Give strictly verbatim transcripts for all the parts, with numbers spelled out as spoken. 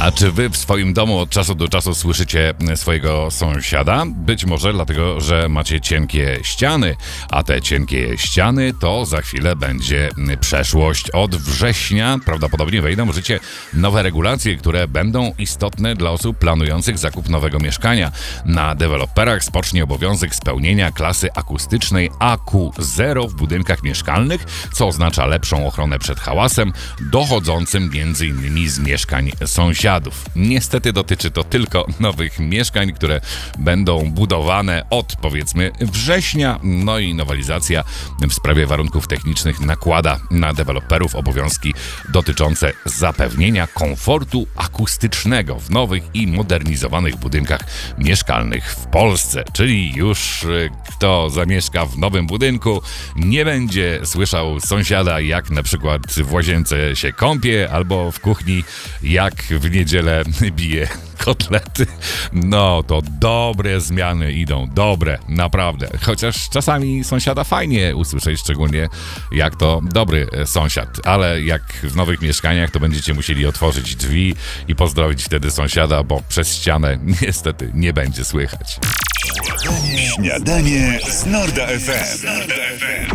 A czy wy w swoim domu od czasu do czasu słyszycie swojego sąsiada? Być może dlatego, że macie cienkie ściany, a te cienkie ściany to za chwilę będzie przeszłość. Od września prawdopodobnie wejdą w życie nowe regulacje, które będą istotne dla osób planujących zakup nowego mieszkania. Na deweloperach spocznie obowiązek spełnienia klasy akustycznej A Q zero w budynkach mieszkalnych, co oznacza lepszą ochronę przed hałasem, dochodzącym między innymi z mieszkań sąsiadów. Niestety dotyczy to tylko nowych mieszkań, które będą budowane od, powiedzmy, września. No i nowelizacja w sprawie warunków technicznych nakłada na deweloperów obowiązki dotyczące zapewnienia komfortu akustycznego w nowych i modernizowanych budynkach mieszkalnych w Polsce. Czyli już kto zamieszka w nowym budynku, nie będzie słyszał sąsiada, jak na przykład w łazience się kąpie, albo w kuchni, jak w niedzielę bije kotlety. No to dobre zmiany idą, dobre, naprawdę. Chociaż czasami sąsiada fajnie usłyszeć, szczególnie jak to dobry sąsiad. Ale jak w nowych mieszkaniach, to będziecie musieli otworzyć drzwi i pozdrowić wtedy sąsiada, bo przez ścianę niestety nie będzie słychać. Śniadanie z Norda F M.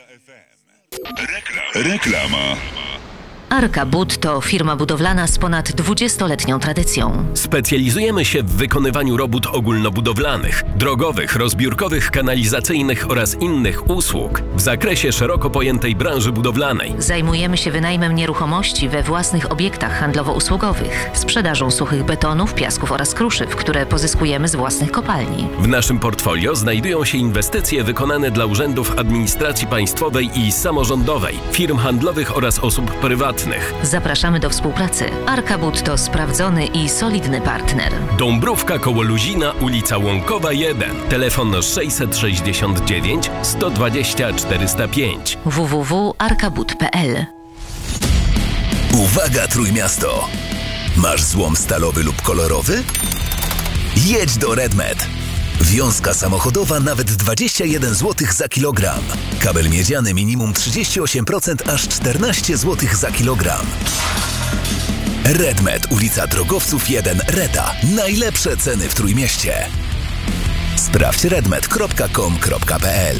Reklama. Arka Bud to firma budowlana z ponad dwudziestoletnią tradycją. Specjalizujemy się w wykonywaniu robót ogólnobudowlanych, drogowych, rozbiórkowych, kanalizacyjnych oraz innych usług w zakresie szeroko pojętej branży budowlanej. Zajmujemy się wynajmem nieruchomości we własnych obiektach handlowo-usługowych, sprzedażą suchych betonów, piasków oraz kruszyw, które pozyskujemy z własnych kopalni. W naszym portfolio znajdują się inwestycje wykonane dla urzędów administracji państwowej i samorządowej, firm handlowych oraz osób prywatnych. Zapraszamy do współpracy. Arka Bud to sprawdzony i solidny partner. Dąbrówka koło Luzina, ulica Łąkowa jeden. Telefon sześćset sześćdziesiąt dziewięć sto dwadzieścia czterysta pięć. w w w kropka arka bud kropka p l. Uwaga, Trójmiasto! Masz złom stalowy lub kolorowy? Jedź do RedMed. Wiązka samochodowa nawet dwadzieścia jeden złotych za kilogram. Kabel miedziany minimum trzydzieści osiem procent aż czternaście złotych za kilogram. RedMed, ulica Drogowców jeden, Reda. Najlepsze ceny w Trójmieście. Sprawdź redmed kropka com kropka p l.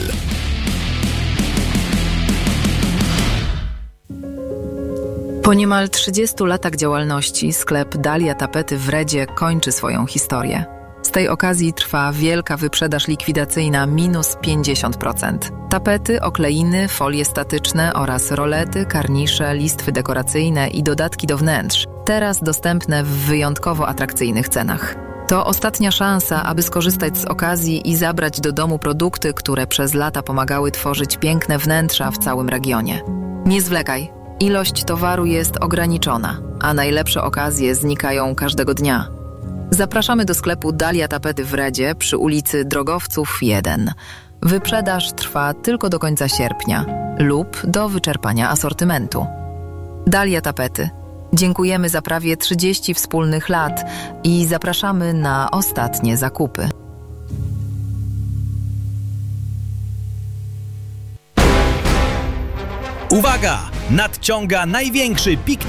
Po niemal trzydziestu latach działalności sklep Dalia Tapety w Redzie kończy swoją historię. Z tej okazji trwa wielka wyprzedaż likwidacyjna minus pięćdziesiąt procent. Tapety, okleiny, folie statyczne oraz rolety, karnisze, listwy dekoracyjne i dodatki do wnętrz. Teraz dostępne w wyjątkowo atrakcyjnych cenach. To ostatnia szansa, aby skorzystać z okazji i zabrać do domu produkty, które przez lata pomagały tworzyć piękne wnętrza w całym regionie. Nie zwlekaj. Ilość towaru jest ograniczona, a najlepsze okazje znikają każdego dnia. Zapraszamy do sklepu Dalia Tapety w Redzie przy ulicy Drogowców jeden. Wyprzedaż trwa tylko do końca sierpnia lub do wyczerpania asortymentu. Dalia Tapety. Dziękujemy za prawie trzydzieści wspólnych lat i zapraszamy na ostatnie zakupy. Uwaga! Nadciąga największy piknik